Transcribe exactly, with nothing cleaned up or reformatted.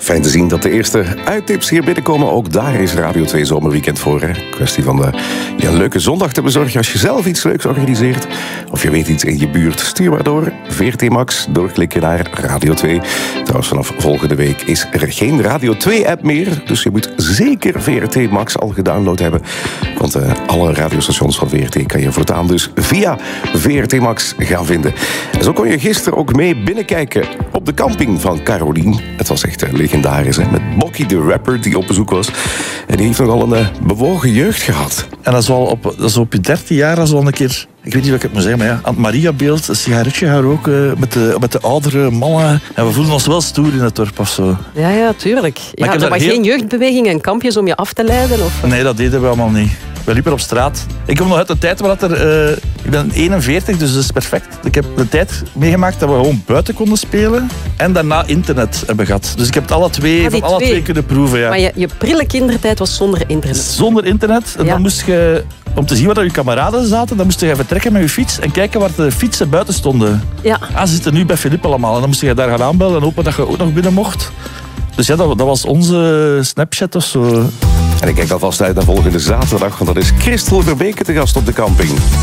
Fijn te zien dat de eerste uittips hier binnenkomen. Ook daar is Radio twee Zomerweekend voor. Hè? Kwestie van de, ja, een leuke zondag te bezorgen als je zelf iets leuks organiseert. Of je weet iets in je buurt. Stuur maar door. V R T Max. Doorklikken naar Radio twee. Trouwens, vanaf volgende week is er geen Radio twee app meer. Dus je moet zeker V R T Max al gedownload hebben. Want uh, alle radiostations van V R T kan je voortaan dus via V R T Max gaan vinden. En zo kon je gisteren ook mee binnenkijken op de camping van Carolien. Het was echt uh, legendarisch, hè? Met Bokkie de rapper die op bezoek was. En die heeft nogal een uh, bewogen jeugd gehad. En dat is wel op, dat is op je dertien jaar, dat is wel een keer... Ik weet niet wat ik het moet zeggen, maar ja, aan het Maria-beeld, een sigaretje gaan roken met de, met de oudere mannen. En we voelden ons wel stoer in het dorp of zo. Ja, ja, tuurlijk. Ja, er was heel... geen jeugdbeweging en kampjes om je af te leiden? Of... Nee, dat deden we allemaal niet. We liepen op straat. Ik kom nog uit de tijd waar er... Uh, ik ben eenenveertig, dus dat is perfect. Ik heb de tijd meegemaakt dat we gewoon buiten konden spelen en daarna internet hebben gehad. Dus ik heb het alle twee, ah, van alle twee. twee kunnen proeven. Ja. Maar je, je prille kindertijd was zonder internet? Zonder internet. En ja. Dan moest je... Om te zien waar je kameraden zaten, dan moest je vertrekken met je fiets en kijken waar de fietsen buiten stonden. Ja. Ah, ze zitten nu bij Philippe allemaal. En dan moest je daar gaan aanbellen en hopen dat je ook nog binnen mocht. Dus ja, dat, dat was onze Snapchat of zo. En ik kijk alvast uit naar volgende zaterdag, want dat is Christel Verbeke te gast op de camping.